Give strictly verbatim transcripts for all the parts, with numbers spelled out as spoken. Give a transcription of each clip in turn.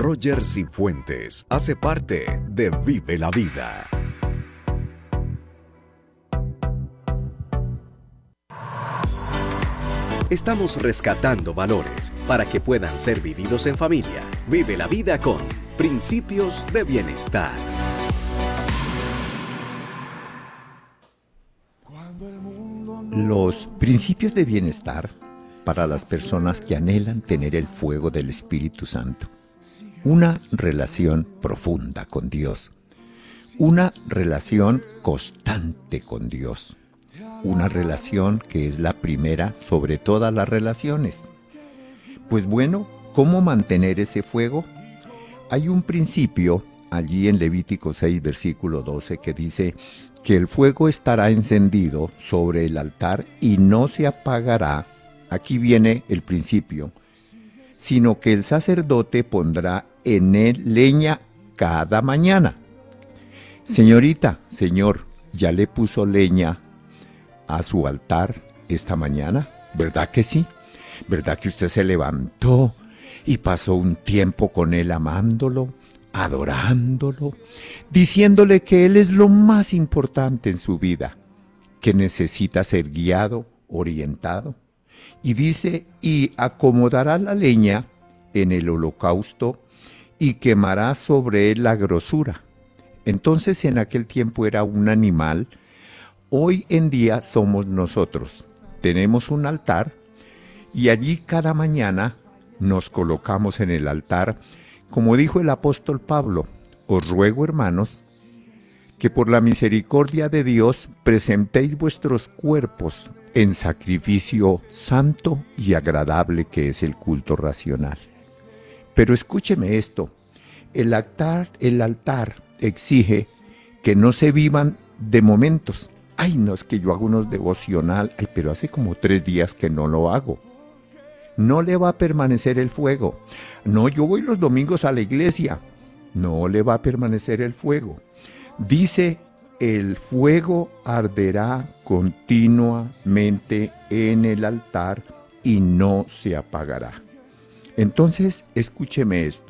Roger Cifuentes hace parte de Vive la Vida. Estamos rescatando valores para que puedan ser vividos en familia. Vive la vida con Principios de Bienestar. Los principios de bienestar para las personas que anhelan tener el fuego del Espíritu Santo. Una relación profunda con Dios. Una relación constante con Dios. Una relación que es la primera sobre todas las relaciones. Pues bueno, ¿cómo mantener ese fuego? Hay un principio allí en Levítico seis, versículo doce, que dice que el fuego estará encendido sobre el altar y no se apagará. Aquí viene el principio, sino que el sacerdote pondrá en él leña cada mañana. Señorita, señor, ¿ya le puso leña a su altar esta mañana? ¿Verdad que sí? ¿Verdad que usted se levantó y pasó un tiempo con él amándolo, adorándolo, diciéndole que él es lo más importante en su vida, que necesita ser guiado, orientado? Y dice, y acomodará la leña en el holocausto y quemará sobre él la grosura. Entonces en aquel tiempo era un animal. Hoy en día somos nosotros. Tenemos un altar y allí cada mañana nos colocamos en el altar. Como dijo el apóstol Pablo, os ruego, hermanos, que por la misericordia de Dios presentéis vuestros cuerpos en sacrificio santo y agradable, que es el culto racional. Pero escúcheme esto, el altar, el altar exige que no se vivan de momentos. Ay, no, es que yo hago unos devocional, ay, pero hace como tres días que no lo hago. No le va a permanecer el fuego. No, yo voy los domingos a la iglesia. No le va a permanecer el fuego. Dice, el fuego arderá continuamente en el altar y no se apagará. Entonces, escúcheme esto.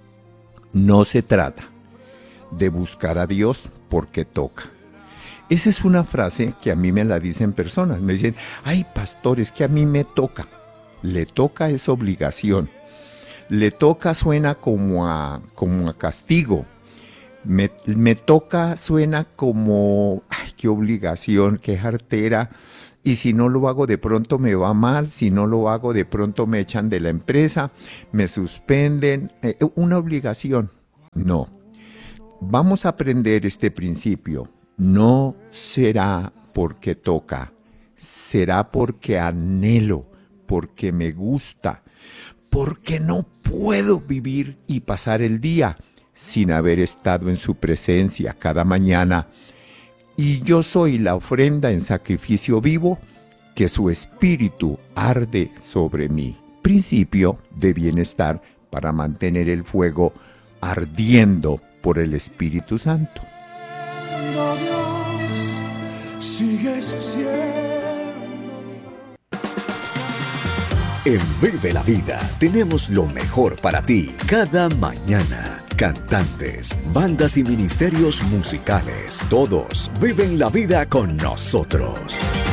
No se trata de buscar a Dios porque toca. Esa es una frase que a mí me la dicen personas. Me dicen, ay, pastor, es que a mí me toca. Le toca es obligación. Le toca suena como a, como a castigo. Me, me toca suena como, ay, qué obligación, qué jartera. Y si no lo hago de pronto me va mal, si no lo hago de pronto me echan de la empresa, me suspenden. Eh, una obligación. No. Vamos a aprender este principio. No será porque toca, será porque anhelo, porque me gusta, porque no puedo vivir y pasar el día sin haber estado en su presencia cada mañana. Y yo soy la ofrenda en sacrificio vivo, que su espíritu arde sobre mí. Principio de bienestar para mantener el fuego ardiendo por el Espíritu Santo. Dios, sigues siendo. En Vive la Vida tenemos lo mejor para ti cada mañana. Cantantes, bandas y ministerios musicales, todos viven la vida con nosotros.